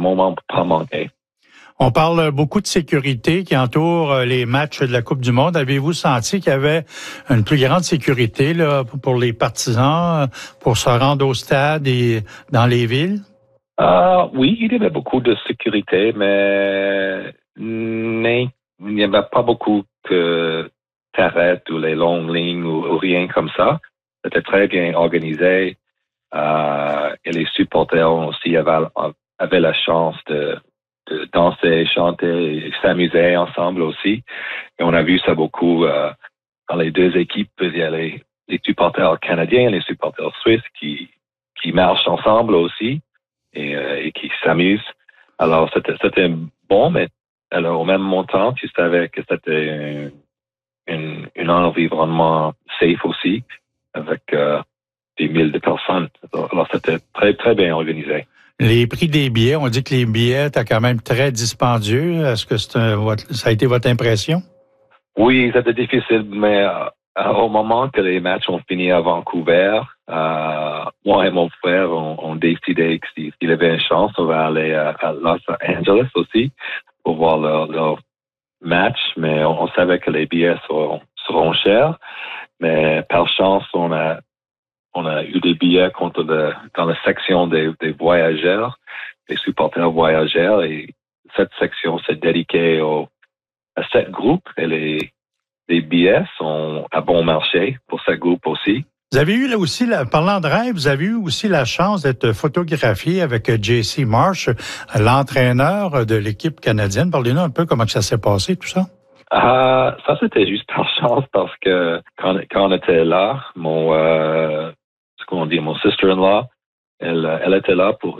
moment pour pas manquer. On parle beaucoup de sécurité qui entoure les matchs de la Coupe du Monde. Avez-vous senti qu'il y avait une plus grande sécurité là, pour les partisans, pour se rendre au stade et dans les villes? Oui, il y avait beaucoup de sécurité, mais il n'y avait pas beaucoup que t'arrêtes ou les longues lignes ou rien comme ça. C'était très bien organisé. Et les supporters aussi avaient la chance de danser, chanter et s'amuser ensemble aussi. Et on a vu ça beaucoup dans les deux équipes. Il y a les supporters canadiens et les supporters suisses qui marchent ensemble aussi et qui s'amusent. Alors, c'était bon, mais alors, au même temps, tu savais que c'était un environnement safe aussi, avec des milliers de personnes. Alors, c'était très, très bien organisé. Les prix des billets, on dit que les billets étaient quand même très dispendieux. Est-ce que ça a été votre impression? Oui, c'était difficile, mais au moment que les matchs ont fini à Vancouver, moi et mon frère, on décidé que s'il avait une chance, on va aller à Los Angeles aussi pour voir leur match, mais on savait que les billets seront chers. Mais par chance, on a eu des billets dans la section des voyageurs, des supporters voyageurs, et cette section s'est dédiée à ce groupe, et les billets sont à bon marché pour ce groupe aussi. Vous avez eu là aussi, parlant de rêve, vous avez eu aussi la chance d'être photographié avec J.C. Marsh, l'entraîneur de l'équipe canadienne. Parlez-nous un peu comment ça s'est passé, tout ça. Ça, c'était juste par chance parce que quand on était là, mon sister-in-law, elle était là pour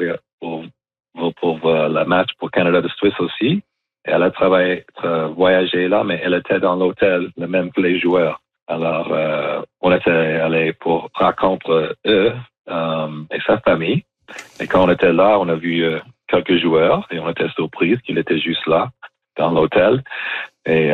le match pour Canada de Suisse aussi. Elle a voyagé là, mais elle était dans l'hôtel, le même que les joueurs. Alors, on était allé pour rencontrer eux et sa famille. Et quand on était là, on a vu quelques joueurs et on était surpris qu'il était juste là, dans l'hôtel. Et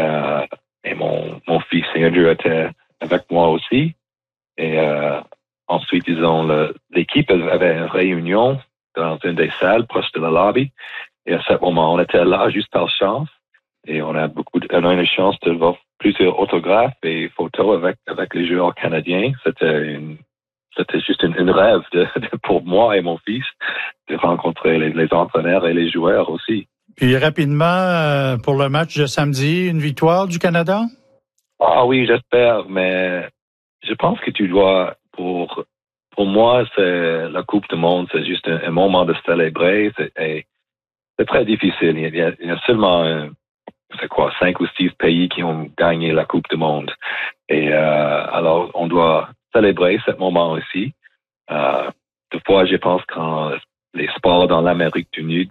mon fils Andrew était avec moi aussi. Et ensuite, l'équipe avait une réunion dans une des salles proche de la lobby. Et à ce moment, on était là juste par chance. Et on a eu la chance de voir plusieurs autographes et photos avec les joueurs canadiens. C'était juste une rêve pour moi et mon fils de rencontrer les entraîneurs et les joueurs aussi. Puis rapidement, pour le match de samedi, une victoire du Canada? Ah oui, j'espère, mais je pense que tu dois, pour moi, c'est la Coupe du Monde, c'est juste un moment de célébrer. C'est très difficile. Il y a seulement 5 ou 6 pays qui ont gagné la Coupe du Monde. Et alors, on doit célébrer ce moment aussi. Des fois, je pense quand les sports dans l'Amérique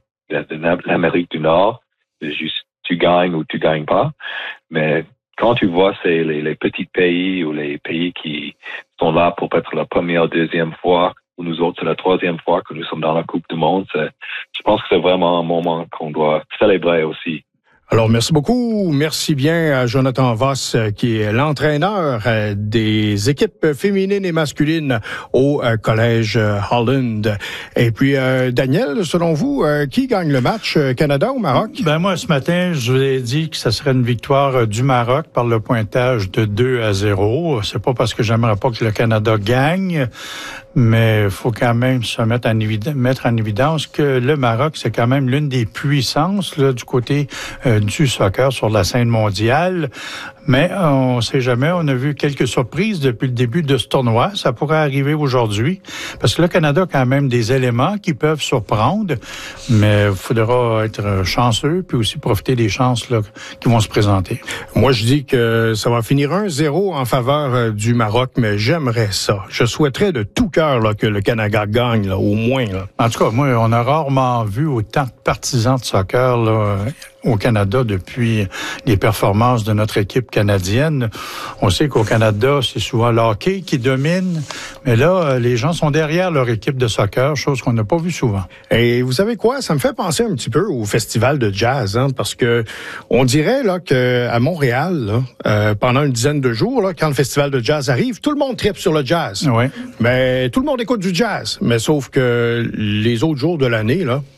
du Nord, c'est juste tu gagnes ou tu gagnes pas. Mais quand tu vois les petits pays ou les pays qui sont là pour peut-être la première, deuxième fois, ou nous autres, c'est la troisième fois que nous sommes dans la Coupe du Monde, je pense que c'est vraiment un moment qu'on doit célébrer aussi. Alors, merci beaucoup. Merci bien à Jonathan Voss, qui est l'entraîneur des équipes féminines et masculines au Collège Holland. Et puis, Daniel, selon vous, qui gagne le match, Canada ou Maroc? Ben moi, ce matin, je vous ai dit que ça serait une victoire du Maroc par le pointage de 2-0. C'est pas parce que j'aimerais pas que le Canada gagne, mais il faut quand même se mettre en évidence que le Maroc, c'est quand même l'une des puissances là, du côté du soccer sur la scène mondiale. Mais on ne sait jamais, on a vu quelques surprises depuis le début de ce tournoi. Ça pourrait arriver aujourd'hui, parce que le Canada a quand même des éléments qui peuvent surprendre, mais il faudra être chanceux, puis aussi profiter des chances là, qui vont se présenter. Moi, je dis que ça va finir 1-0 en faveur du Maroc, mais j'aimerais ça. Je souhaiterais de tout cœur là, que le Canada gagne, là, au moins. Là. En tout cas, moi, on a rarement vu autant de partisans de soccer là, au Canada depuis les performances de notre équipe canadienne. On sait qu'au Canada, c'est souvent le hockey qui domine, mais là, les gens sont derrière leur équipe de soccer, chose qu'on n'a pas vu souvent. Et vous savez quoi? Ça me fait penser un petit peu au festival de jazz, hein, parce que on dirait là que à Montréal, là, pendant une dizaine de jours, là, quand le festival de jazz arrive, tout le monde tripe sur le jazz. Oui. Mais tout le monde écoute du jazz. Mais sauf que les autres jours de l'année, là,